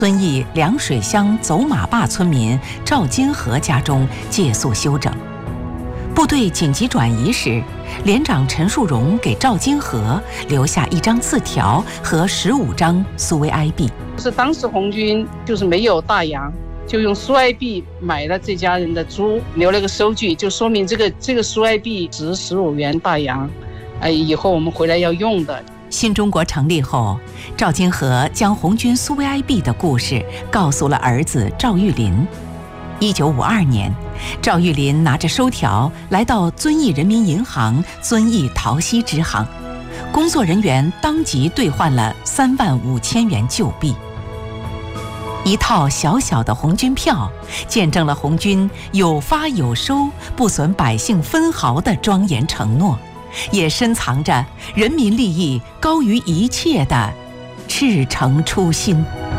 遵义凉水乡走马坝村民赵金河家中借宿休整。部队紧急转移时，连长陈树荣给赵金河留下一张字条和15张苏维埃币。 是当时红军就是没有大洋，就用苏埃币买了这家人的猪，留了个收据，就说明这个苏埃币值15元大洋，以后我们回来要用的。 新中国成立后，赵金河将红军苏维埃币的故事告诉了儿子赵玉林。1952年，赵玉林拿着收条来到遵义人民银行遵义桃溪支行，工作人员当即兑换了35000元旧币。一套小小的红军票，见证了红军有发有收、不损百姓分毫的庄严承诺，也深藏着人民利益高于一切的赤诚初心。